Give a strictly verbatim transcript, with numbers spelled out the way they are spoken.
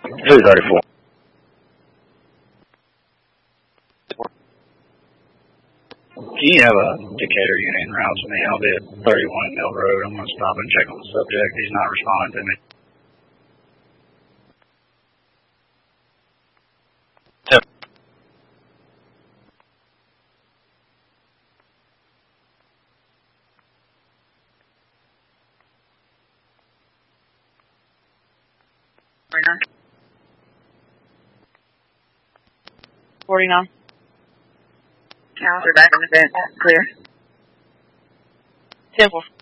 two thirty-four. Can you have a Decatur unit en route to me? I'll be at thirty-one Mill Road. I'm going to stop and check on the subject. He's not responding to me. Yep. forty-nine. forty-nine. Counter back in the vent. Clear. ten four.